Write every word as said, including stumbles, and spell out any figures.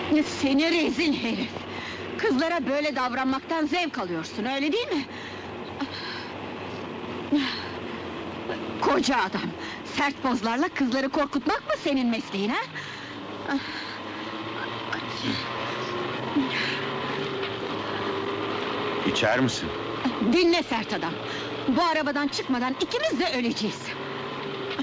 Seni rezil herif! Kızlara böyle davranmaktan zevk alıyorsun, öyle değil mi? Koca adam! Sert pozlarla kızları korkutmak mı senin mesleğin, ha? İçer misin? Dinle sert adam! Bu arabadan çıkmadan ikimiz de öleceğiz!